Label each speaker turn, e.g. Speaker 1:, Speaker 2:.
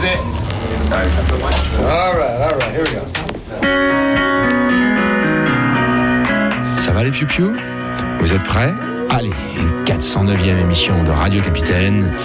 Speaker 1: it. All right, here we go.
Speaker 2: Ça va les piou-piou ? Vous êtes prêts ? Allez, 409e émission de Radio Capitaine,